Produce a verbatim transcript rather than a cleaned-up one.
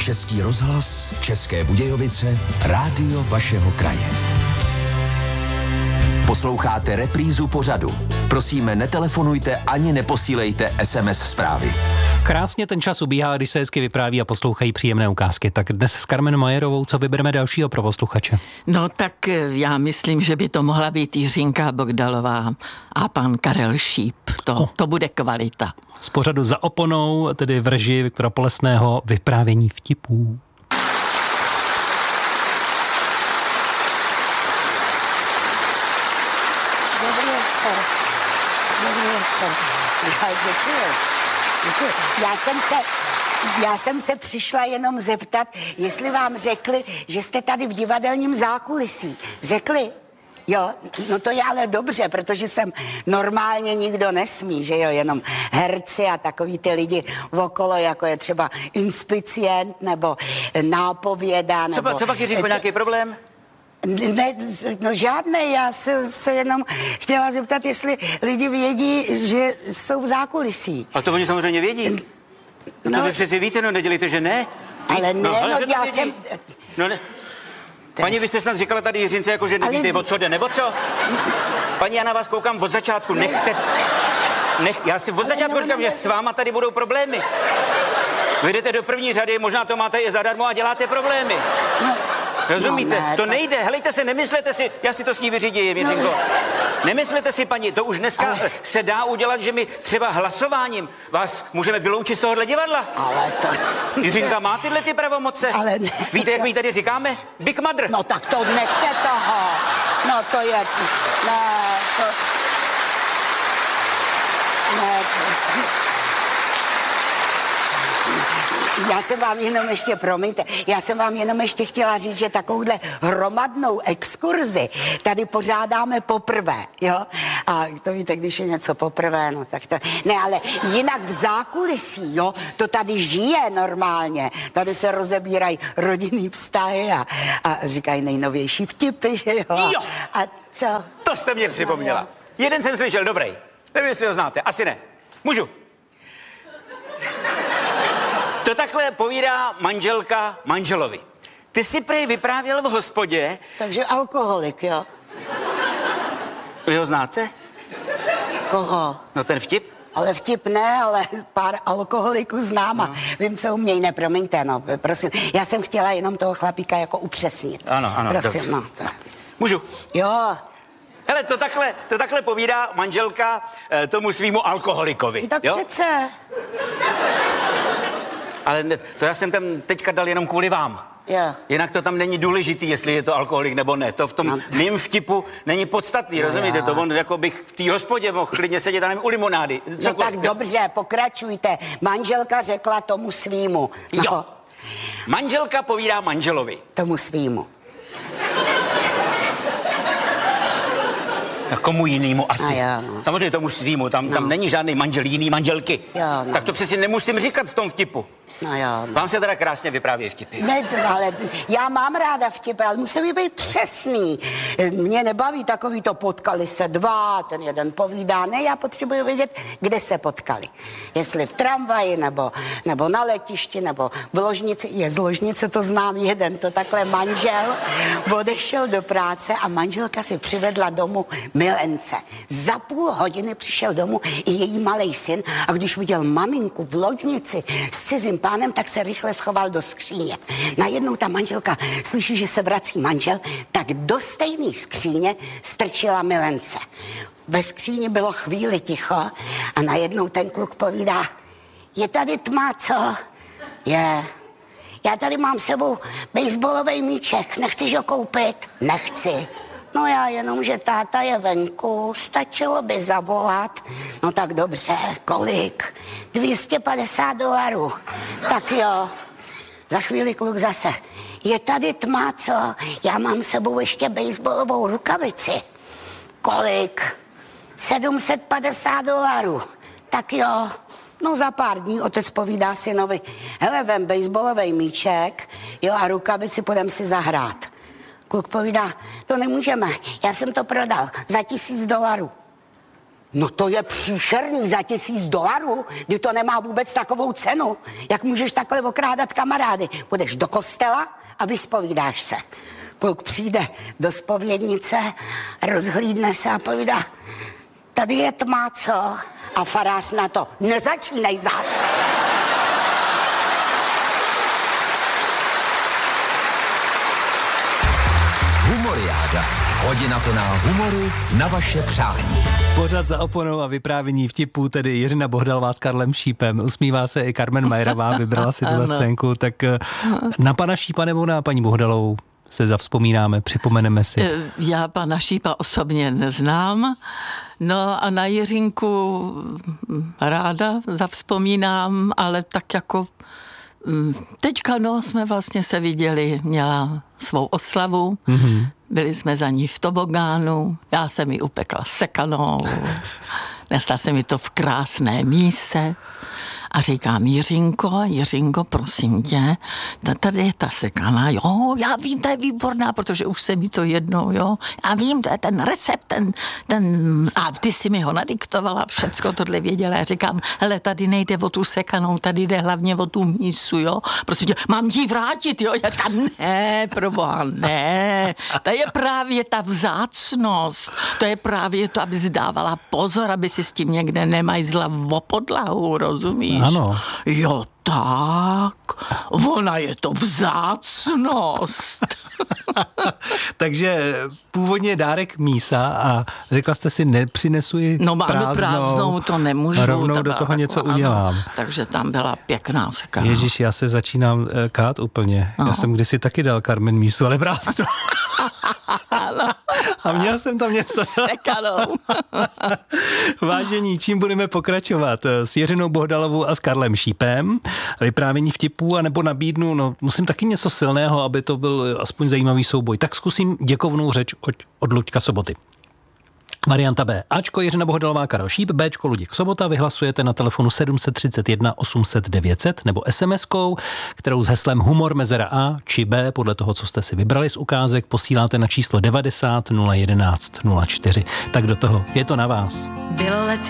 Český rozhlas, České Budějovice, rádio vašeho kraje. Posloucháte reprízu pořadu. Prosíme, netelefonujte ani neposílejte es em es zprávy. Krásně ten čas ubíhá, když se hezky vypráví a poslouchají příjemné ukázky. Tak dnes s Karmen Majerovou, co vybereme dalšího pro posluchače? No tak já myslím, že by to mohla být Jiřinka Bogdalová a pan Karel Šíp. To, oh. to bude kvalita. Z pořadu Za oponou, tedy v režii Viktora Polesného, vyprávění vtipů. Dobrý večer. Dobrý večer. Já děkuji. Děkuji. Já jsem se, já jsem se přišla jenom zeptat, jestli vám řekli, že jste tady v divadelním zákulisí. Řekli? Jo, no to je ale dobře, protože sem normálně nikdo nesmí, že jo, jenom herci a takový ty lidi okolo, jako je třeba inspicient nebo nápověda. Co, nebo, co pak, Jiřinko, nějaký problém? Ne, no žádný, já se, se jenom chtěla zeptat, jestli lidi vědí, že jsou v zákulisí. A to oni samozřejmě vědí. No, no to vy přeci víte, no nedělíte, že ne? Ale ne, no, ale no já vědí. jsem... No ne. Paní, vy jste snad říkala tady Jiřince, jako že nevíte, ale... o co jde, nebo co? Paní, já na vás koukám od začátku, nechte... Nech... Já si od ale začátku no, říkám, no, že s váma tady budou problémy. Vy jdete do první řady, možná to máte i zadarmo a děláte problémy. No. Rozumíte? No, ne, to tak... nejde. Helejte se, nemyslete si, já si to s ní vyřídím, Jiřinko. No. Nemyslete si, paní, to už dneska ale... se dá udělat, že my třeba hlasováním vás můžeme vyloučit z tohohle divadla. Ale to... Jiřinka má tyhle ty pravomoce. Ale ne. Víte, jak my tady říkáme? Big Mother. No tak to nechte toho. No to je... Ne, to... Ne, to... Já jsem vám jenom ještě, promiňte, já jsem vám jenom ještě chtěla říct, že takovouhle hromadnou exkurzi tady pořádáme poprvé, jo? A to víte, když je něco poprvé, no tak to... Ne, ale jinak v zákulisí, jo, to tady žije normálně. Tady se rozebírají rodinný vztahy a, a říkají nejnovější vtipy, že jo? Jo! A co? To jste mě připomněla. Jeden jsem slyšel, dobrý. Nevím, jestli ho znáte, asi ne. Můžu? To takhle povídá manželka manželovi. Ty si prej vyprávěl v hospodě... Takže alkoholik, jo? Vy ho znáte? Koho? No ten vtip? Ale vtip ne, ale pár alkoholiků znám a no. Vím, co umějí, nepromiňte, no, prosím. Já jsem chtěla jenom toho chlapíka jako upřesnit. Ano, ano, prosím, dobře. no. To... Můžu? Jo. Hele, to takhle, to takhle povídá manželka eh, tomu svýmu alkoholikovi. Tak jo? přece. Ale ne, to já jsem tam teďka dal jenom kvůli vám. Jo. Jinak to tam není důležitý, jestli je to alkoholik nebo ne. To v tom no. mým vtipu není podstatný, no, rozumíte? Jo. To on jako bych v té hospodě mohl klidně sedět a nevím, u limonády. No tak dobře, pokračujte. Manželka řekla tomu svýmu. No. Jo. Manželka povídá manželovi. Tomu svýmu. Tak komu jinému asi. Jo, no. Samozřejmě tomu svýmu, tam, no. tam není žádný manžel jiný manželky. Jo, no. Tak to přeci nemusím říkat v tom vtipu. No jo. No. Vám se teda krásně vypráví vtipy. Ne, ale já mám ráda vtipy, ale musí být přesný. Mě nebaví takový to potkali se dva, ten jeden povídá. Ne, já potřebuji vědět, kde se potkali. Jestli v tramvaji, nebo, nebo na letišti, nebo v ložnici. Je z ložnice, to znám jeden, to takhle manžel odešel do práce a manželka si přivedla domů milence. Za půl hodiny přišel domů i její malej syn a když viděl maminku v ložnici s cizím pánem, tak se rychle schoval do skříně. Najednou ta manželka slyší, že se vrací manžel, tak do stejné skříně strčila milence. Ve skříni bylo chvíli ticho a najednou ten kluk povídá: je tady tma, co? Je. Já tady mám s sebou baseballový míček, nechceš ho koupit? Nechci. No já jenom, že táta je venku, stačilo by zavolat. No tak dobře, kolik? dvě stě padesát dolarů. Tak jo. Za chvíli kluk zase: je tady tma, co? Já mám s sebou ještě baseballovou rukavici. Kolik? sedm set padesát dolarů. Tak jo. No za pár dní otec povídá synovi: hele, vem baseballový míček, jo, a rukavici, půjdem si zahrát. Kluk povídá: to nemůžeme, já jsem to prodal za tisíc dolarů. No to je příšerný za tisíc dolarů, kdy to nemá vůbec takovou cenu. Jak můžeš takhle okrádat kamarády? Půjdeš do kostela a vyspovídáš se. Kluk přijde do zpovědnice, rozhlídne se a povídá, tady je tma, co? A farář na to, nezačínej zas. Humoriáda. Hodina plná humoru na vaše přání. Pořad za oponou a vyprávění vtipů, tedy Jiřina Bohdalová s Karlem Šípem. Usmívá se i Carmen Majerová, vybrala si tuhle scénku. Tak na pana Šípa nebo na paní Bohdalovou se zavzpomínáme, připomeneme si. Já pana Šípa osobně neznám, no a na Jiřinku ráda zavzpomínám, ale tak jako teďka no, jsme vlastně se viděli, měla svou oslavu, mm-hmm. byli jsme za ní v tobogánu, já jsem ji upekla sekanou, nesla jsem mi to v krásné míse a říkám, Jiřinko, Jiřinko, prosím tě, tady je ta sekana, jo, já vím, to je výborná, protože už se mi to jednou, jo, já vím, to je ten recept, ten, ten, a ty si mi ho nadiktovala, všecko tohle věděla, já říkám, hele, tady nejde o tu sekanou, tady jde hlavně o tu mísu, jo, prosím tě, mám ti vrátit, jo, já říkám, ne, proboha, ne, to je právě ta vzácnost, to je právě to, aby si dávala pozor, aby si s tím někde nemajzla o podlahu, rozumíš? Ano. Jo, tak, ona je to vzácnost. Takže původně dárek mísa a řekla jste si, nepřinesu ji no, prázdnou. No prázdnou to nemůžu. Rovnou do toho něco ano, udělám. Takže tam byla pěkná sekana. Ježíš, já se začínám kát úplně. No. Já jsem kdysi taky dal Carmen mísu, ale prázdnou. A měl jsem tam něco. Sekanou. Vážení, čím budeme pokračovat? S Jiřinou Bohdalovou a s Karlem Šípem. Vyprávění vtipů, anebo nabídnu, no musím taky něco silného, aby to byl aspoň zajímavý souboj. Tak zkusím děkovnou řeč od, od Luďka Soboty. Varianta B. Ačko Jiřina Bohdalová, Karel Šíp, Bčko Luděk Sobota, vyhlasujete na telefonu sedm set třicet jedna osm set devět set nebo SMSkou, kterou s heslem humor mezera A či B, podle toho, co jste si vybrali z ukázek, posíláte na číslo devadesát nula jedenáct nula čtyři. Tak do toho, je to na vás. Bylo let